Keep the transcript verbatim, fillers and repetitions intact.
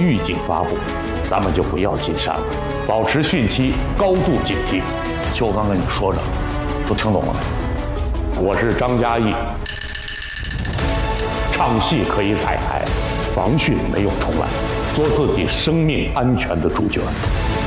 预警发布，咱们就不要进山了，保持汛期高度警惕。 就我刚跟你说着，都听懂了没？ 我是张嘉译，唱戏可以彩排，防汛没有重来，做自己生命安全的主角。